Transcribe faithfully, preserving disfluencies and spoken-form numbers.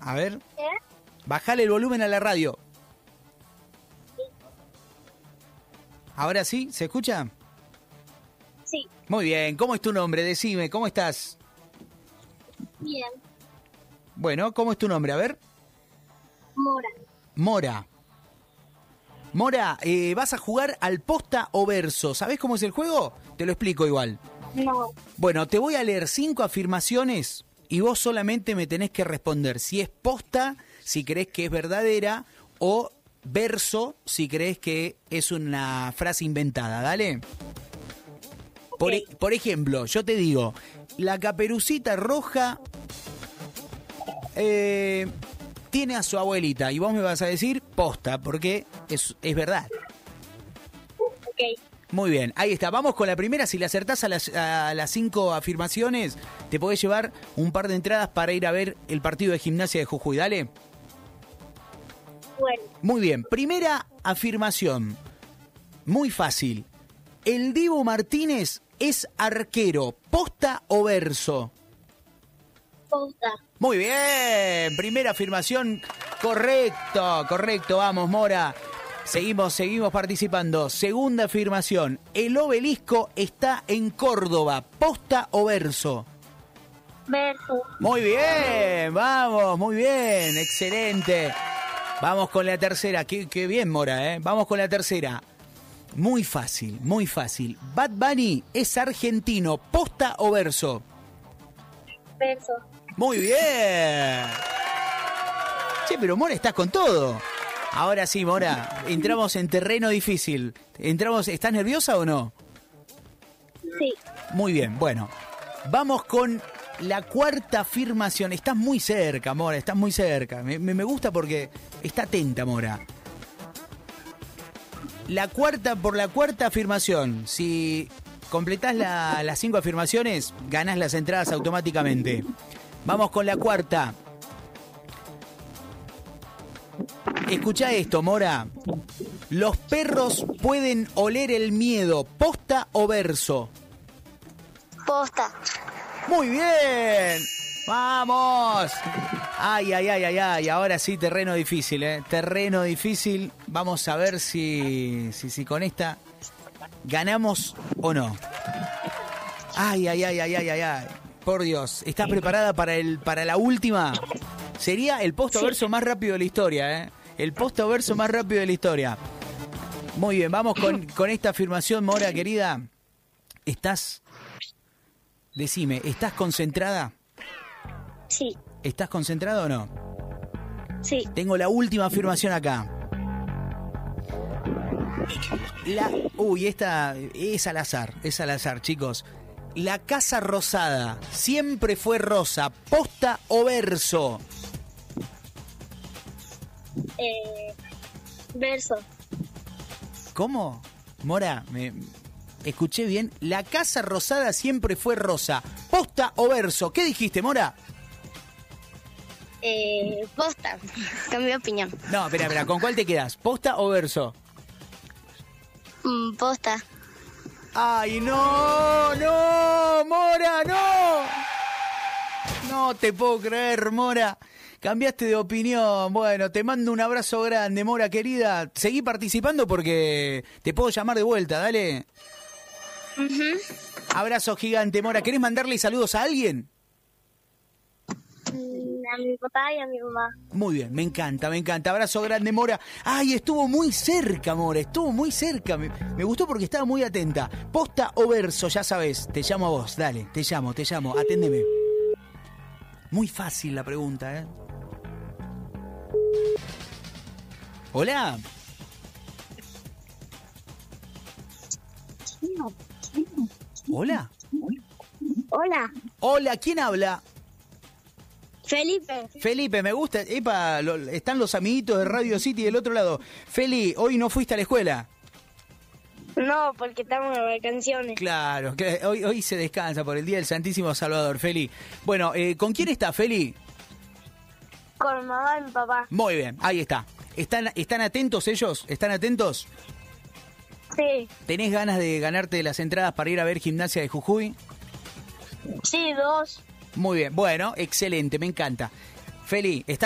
A ver. ¿Qué? Bajale el volumen a la radio. Sí. ¿Ahora sí? ¿Se escucha? Sí. Muy bien. ¿Cómo es tu nombre? Decime, ¿cómo estás? Bien. Bueno, ¿cómo es tu nombre? A ver. Mora. Mora. Mora, eh, vas a jugar al posta o verso. ¿Sabés cómo es el juego? Te lo explico igual. No. Bueno, te voy a leer cinco afirmaciones y vos solamente me tenés que responder si es posta, si crees que es verdadera, o verso, si crees que es una frase inventada. Dale. Por, Ok. por ejemplo, yo te digo, la Caperucita Roja eh, tiene a su abuelita y vos me vas a decir posta, porque es, es verdad. Ok. Muy bien, ahí está. Vamos con la primera. Si le acertás a las, a las cinco afirmaciones, te podés llevar un par de entradas para ir a ver el partido de Gimnasia de Jujuy. Dale. Bueno. Muy bien, primera afirmación. Muy fácil. El Dibu Martínez es arquero, posta o verso. Posta. Muy bien, primera afirmación. Correcto, correcto. Vamos, Mora. Seguimos, seguimos participando. Segunda afirmación. El obelisco está en Córdoba. ¿Posta o verso? Verso. Muy bien, vamos, muy bien. Excelente. Vamos con la tercera. Qué, qué bien, Mora, ¿eh? Vamos con la tercera. Muy fácil, muy fácil. Bad Bunny es argentino. ¿Posta o verso? Verso. Muy bien. Che, pero Mora, estás con todo. Ahora sí, Mora, entramos en terreno difícil. Entramos, ¿estás nerviosa o no? Sí. Muy bien, bueno. Vamos con la cuarta afirmación. Estás muy cerca, Mora, estás muy cerca. Me, me, me gusta porque está atenta, Mora. La cuarta, por la cuarta afirmación, si completás la, las cinco afirmaciones, ganás las entradas automáticamente. Vamos con la cuarta. Escuchá esto, Mora. Los perros pueden oler el miedo, ¿posta o verso? Posta. Muy bien. Vamos. Ay, ay, ay, ay, ay. Ahora sí, terreno difícil, ¿eh? Terreno difícil. Vamos a ver si, si, si con esta ganamos o no. Ay, ay, ay, ay, ay, ay, ay. Por Dios. ¿Estás preparada para el para la última? Sería el posta o verso más rápido de la historia, ¿eh? El posta o verso más rápido de la historia. Muy bien, vamos con, con esta afirmación, Mora, querida. ¿Estás? Decime, ¿estás concentrada? Sí. ¿Estás concentrada o no? Sí. Tengo la última afirmación acá. La, uy, esta es al azar, es al azar, chicos. La Casa Rosada siempre fue rosa, ¿posta o verso? Eh, verso. ¿Cómo? Mora, me escuché bien. La Casa Rosada siempre fue rosa, ¿posta o verso? ¿Qué dijiste, Mora? Eh, posta. Cambié de opinión. No, espera, espera, ¿con cuál te quedas? ¿Posta o verso? Mm, posta. ¡Ay, no! ¡No! ¡Mora, no! No te puedo creer, Mora. Cambiaste de opinión. Bueno, te mando un abrazo grande, Mora, querida. Seguí participando porque te puedo llamar de vuelta, dale. Uh-huh. Abrazo gigante, Mora. ¿Querés mandarle saludos a alguien? A mi papá y a mi mamá. Muy bien, me encanta, me encanta. Abrazo grande, Mora. Ay, estuvo muy cerca, Mora, estuvo muy cerca. Me, me gustó porque estaba muy atenta. Posta o verso, ya sabes. Te llamo a vos, dale, te llamo, te llamo. Aténdeme. Muy fácil la pregunta, ¿eh? Hola. Hola. Hola. Hola, ¿quién habla? Felipe. Felipe, me gusta. Epa, lo, están los amiguitos de Radio City del otro lado. Feli, hoy no fuiste a la escuela. No, porque estamos en vacaciones. Claro, que hoy, hoy se descansa por el Día del Santísimo Salvador, Feli. Bueno, eh, ¿con quién está, Feli? Con mamá y mi papá. Muy bien, ahí está. ¿Están, ¿Están atentos ellos? ¿Están atentos? Sí. ¿Tenés ganas de ganarte las entradas para ir a ver Gimnasia de Jujuy? Sí, dos. Muy bien, bueno, excelente, me encanta. Feli, ¿estás